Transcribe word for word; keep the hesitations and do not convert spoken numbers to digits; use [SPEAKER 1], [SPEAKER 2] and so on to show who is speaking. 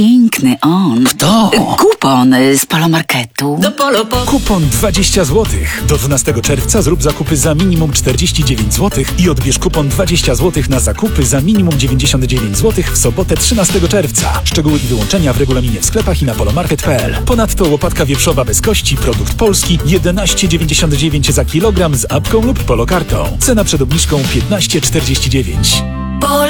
[SPEAKER 1] Piękny on.
[SPEAKER 2] Kto?
[SPEAKER 1] Kupon z Polomarketu.
[SPEAKER 2] Do Polo po...
[SPEAKER 3] Kupon dwadzieścia złotych. Do dwunastego czerwca zrób zakupy za minimum czterdzieści dziewięć złotych i odbierz kupon dwadzieścia złotych na zakupy za minimum dziewięćdziesiąt dziewięć złotych w sobotę trzynastego czerwca. Szczegóły i wyłączenia w regulaminie w sklepach i na polomarket kropka p l. Ponadto łopatka wieprzowa bez kości, produkt polski, jedenaście dziewięćdziesiąt dziewięć za kilogram z apką lub polokartą. Cena przed obniżką piętnaście czterdzieści dziewięć.
[SPEAKER 2] Polo